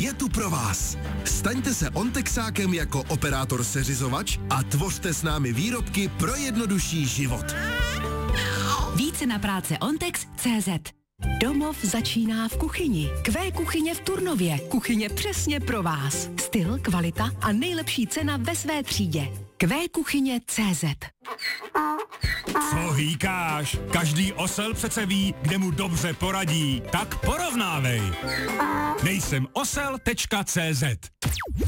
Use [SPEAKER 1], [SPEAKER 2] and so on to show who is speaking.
[SPEAKER 1] je tu pro vás. Staňte se Ontexákem jako operátor seřizovač a tvořte s námi výrobky pro jednodušší život.
[SPEAKER 2] Více na práce Ontex.cz. Domov začíná v kuchyni. Kuchyně v Turnově. Kuchyně přesně pro vás. Styl, kvalita a nejlepší cena ve své třídě. Kuchyně.cz.
[SPEAKER 3] Co hýkáš? Každý osel přece ví, kde mu dobře poradí. Tak porovnávej. Nejsem osel.cz.